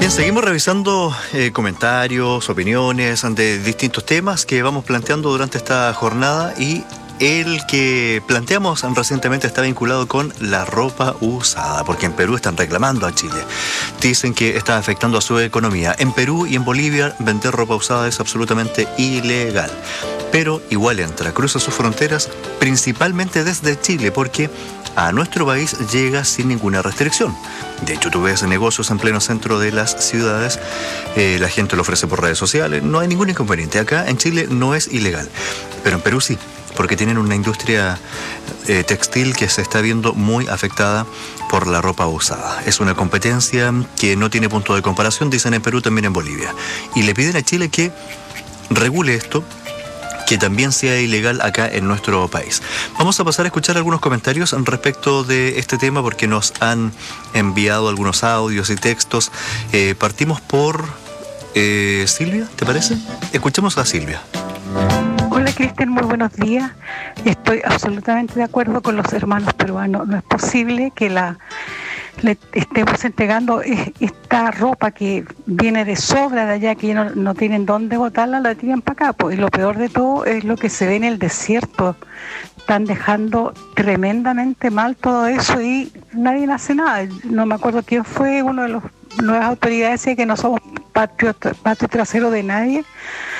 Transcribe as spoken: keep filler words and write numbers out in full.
Bien, seguimos revisando eh, comentarios, opiniones de distintos temas que vamos planteando durante esta jornada, y el que planteamos recientemente está vinculado con la ropa usada, porque en Perú están reclamando a Chile. Dicen que está afectando a su economía. En Perú y en Bolivia vender ropa usada es absolutamente ilegal, pero igual entra, cruza sus fronteras, principalmente desde Chile, porque a nuestro país llega sin ninguna restricción. De hecho, tú ves negocios en pleno centro de las ciudades, eh, la gente lo ofrece por redes sociales, no hay ningún inconveniente. Acá en Chile no es ilegal, pero en Perú sí, porque tienen una industria eh, textil que se está viendo muy afectada por la ropa usada. Es una competencia que no tiene punto de comparación, dicen en Perú, también en Bolivia. Y le piden a Chile que regule esto, que también sea ilegal acá en nuestro país. Vamos a pasar a escuchar algunos comentarios respecto de este tema, porque nos han enviado algunos audios y textos. Eh, partimos por eh, Silvia, ¿te parece? Escuchemos a Silvia. Hola Cristian, muy buenos días. Estoy absolutamente de acuerdo con los hermanos peruanos. No es posible que la le estemos entregando esta ropa que viene de sobra de allá, que ya no, no tienen dónde botarla, la tiran para acá, pues. Y lo peor de todo es lo que se ve en el desierto. Están dejando tremendamente mal todo eso y nadie hace nada. No me acuerdo quién fue, uno de los nuevas autoridades, decía que no somos patio, patio trasero de nadie.